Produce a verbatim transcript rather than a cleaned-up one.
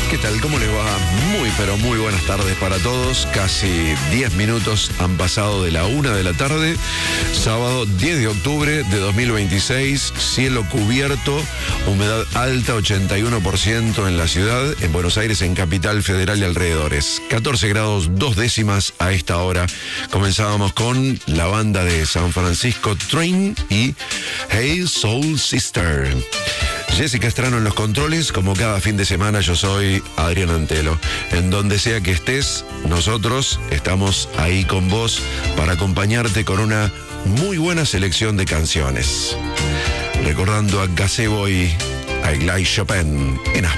¿Qué tal? ¿Cómo les va? Muy, pero muy buenas tardes para todos. Casi diez minutos han pasado de la una de la tarde. Sábado diez de octubre de dos mil veintiséis. Cielo cubierto, humedad alta, ochenta y uno por ciento en la ciudad. En Buenos Aires, en Capital Federal y alrededores. catorce grados, dos décimas a esta hora. Comenzábamos con la banda de San Francisco Train y Hey Soul Sister. Jessica Estrano en los controles, como cada fin de semana yo soy Adrián Antelo. En donde sea que estés, nosotros estamos ahí con vos para acompañarte con una muy buena selección de canciones. Recordando a Gazebo y a Eli Chopin en Aspen.